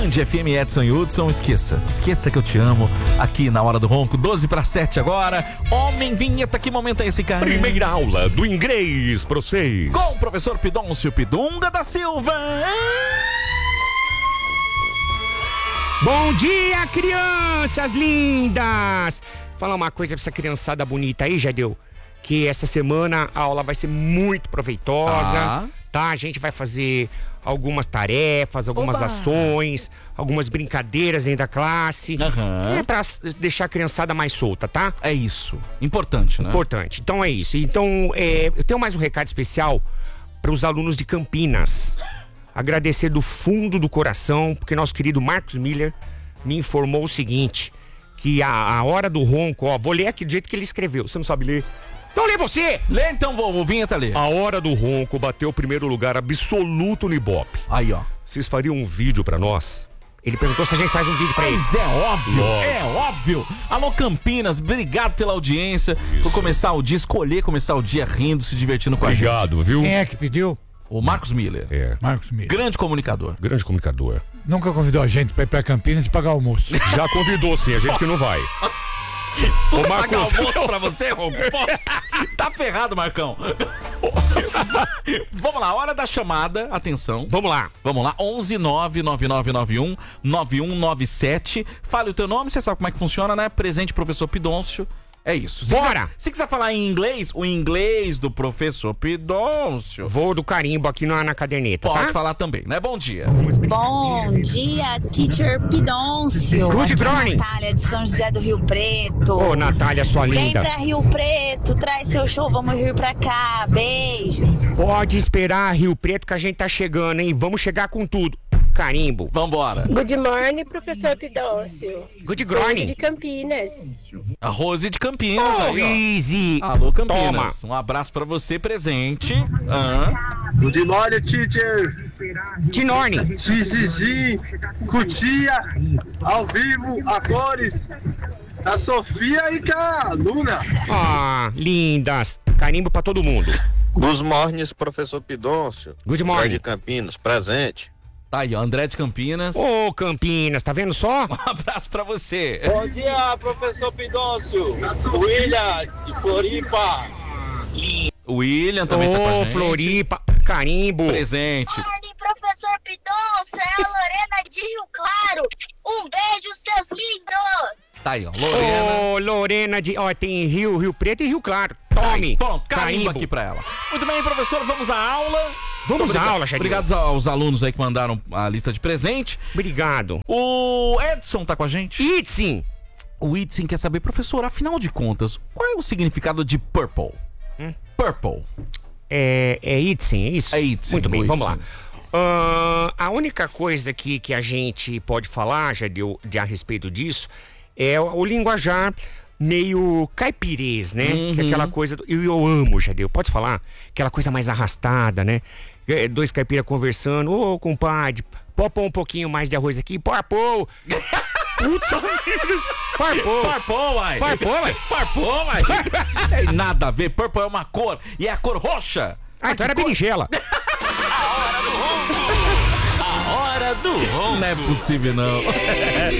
Band FM, Edson e Hudson. Esqueça que eu te amo. Aqui na Hora do Ronco, 12:07 agora. Homem Vinheta, que momento é esse, cara? Primeira aula do inglês pra vocês. Com o professor Pidoncio Pidunga da Silva. Bom dia, crianças lindas! Falar uma coisa pra essa criançada bonita aí, Jadeu. Que essa semana a aula vai ser muito proveitosa, tá? A gente vai fazer algumas tarefas, algumas ações, algumas brincadeiras dentro da classe. É pra deixar a criançada mais solta, tá? É isso. Importante, né? Importante. Então é isso. Então, eu tenho mais um recado especial para os alunos de Campinas. Agradecer do fundo do coração, porque nosso querido Marcos Miller me informou o seguinte, que a hora do ronco, ó, vou ler aqui do jeito que ele escreveu. Você não sabe ler? Então lê você! Lê então, vou Vinheta ler. A hora do ronco bateu o primeiro lugar absoluto no Ibope. Aí, ó. Vocês fariam um vídeo pra nós? Ele perguntou se a gente faz um vídeo pra ele. Mas é óbvio. Alô, Campinas, obrigado pela audiência. Por começar o dia, escolher começar o dia rindo, se divertindo com a gente. Obrigado, viu? Quem é que pediu? O Marcos Miller. Marcos Miller. Grande comunicador. Grande comunicador. Nunca convidou a gente pra ir pra Campinas e pagar almoço. Já convidou sim, a gente que não vai. Tu Marcos, pagar almoço pra você, Ronco? Tá ferrado, Marcão. Vamos lá, hora da chamada. Atenção. Vamos lá. 11 99991 9197. Fale o teu nome, você sabe como é que funciona, né? Presente professor Pidoncio. É isso. Bora! Se quiser falar em inglês, o inglês do professor Pidoncio. Vou do carimbo aqui na caderneta, Pode tá? falar também, né? Bom dia. Bom dia, teacher Pidoncio. Good Aqui é a morning. Natália de São José do Rio Preto. Ô, Natália, sua Vem linda. pra Rio Preto, traz seu show, vamos vir pra cá. Beijos. Pode esperar, Rio Preto, que a gente tá chegando, hein? Vamos chegar com tudo. Carimbo. Vambora. Good morning, professor Pidoncio. Good Rose morning. de Campinas. A Rose de Campinas Oh, aí, ó. easy. Alô, Campinas. Um abraço pra você, presente. Good morning, teacher. De Norne. XXI, Cutia, ao vivo, a cores. A Sofia e com a Luna. Ah, lindas. Carimbo pra todo mundo. Good morning, professor Pidoncio. Good André morning. de Campinas, presente. Tá aí, ó. André de Campinas. Ô, Campinas, tá vendo só? Um abraço pra você. Bom dia, professor Pidoncio. William, de Floripa. O William também tá com a Ô, gente. Floripa, carimbo. Presente. Morning, professor Pidoncio, é a Lorena de Rio Claro. Um beijo, seus lindos. Tá aí, ó. Lorena. Ô, Lorena de... Ó, tem Rio Preto e Rio Claro. Tome. Pronto, carimbo aqui pra ela. Muito bem, professor, vamos à aula. Vamos à aula, Jadil. Obrigado aos alunos aí que mandaram a lista de presente. Obrigado. O Edson tá com a gente. Itzin. O Itzin quer saber, professor, afinal de contas, qual é o significado de purple? Purple. É Itzin, é isso? É Itzin. Muito bem, o vamos lá. Itzin. A única coisa aqui que a gente pode falar, Jadil, a respeito disso, é o linguajar meio caipirês, né? Que é aquela coisa... Eu amo, Jadil, pode falar? Aquela coisa mais arrastada, né? Dois caipiras conversando. Ô, compadre, pode pôr um pouquinho mais de arroz aqui? Pô! Putz, Parpô, uai. Parpô, uai. Tem nada a ver. Purple é uma cor. E é a cor roxa. Ah, então era berinjela. A hora do ronco. Não é possível, não.